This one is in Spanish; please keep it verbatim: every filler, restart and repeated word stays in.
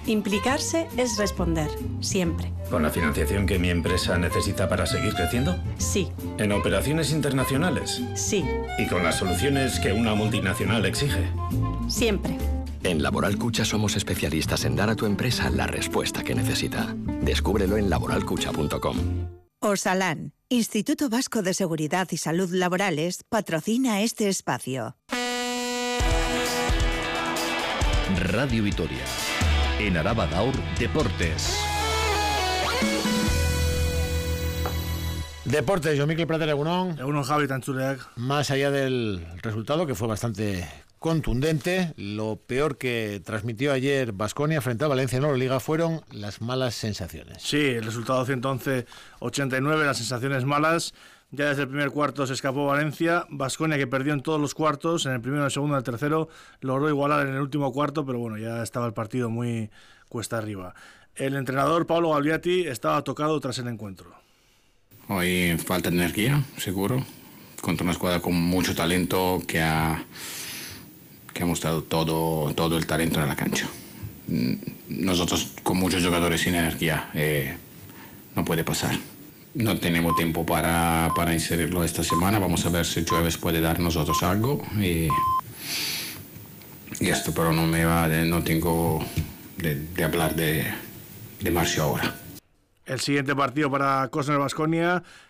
Implicarse es responder, siempre. ¿Con la financiación que mi empresa necesita para seguir creciendo? Sí. ¿En operaciones internacionales? Sí. ¿Y con las soluciones que una multinacional exige? Siempre. En Laboral Cucha somos especialistas en dar a tu empresa la respuesta que necesita. Descúbrelo en laboral cucha punto com. Osalan, Instituto Vasco de Seguridad y Salud Laborales, patrocina este espacio. Radio Vitoria. En Araba Gaur, Deportes. Deportes, yo Mikel Prater, Egunon. Egunon, Javi Tantzuleak. Más allá del resultado, que fue bastante contundente, lo peor que transmitió ayer Baskonia frente a Valencia en Euroliga fueron las malas sensaciones. Sí, el resultado ciento once a ochenta y nueve, las sensaciones malas. Ya desde el primer cuarto se escapó Valencia. Baskonia, que perdió en todos los cuartos, en el primero, en el segundo, en el tercero, logró igualar en el último cuarto, pero bueno, ya estaba el partido muy cuesta arriba. El entrenador Paolo Gagliati estaba tocado tras el encuentro. Hoy falta de energía, seguro, contra una escuadra con mucho talento que ha, que ha mostrado todo, todo el talento en la cancha. Nosotros con muchos jugadores sin energía, eh, no puede pasar. No tenemos tiempo para, para inserirlo esta semana. Vamos a ver si Jueves puede dar nosotros algo. Y, y esto, pero no me va, de, no tengo de, de hablar de, de Marcio ahora. El siguiente partido para Cosner Baskonia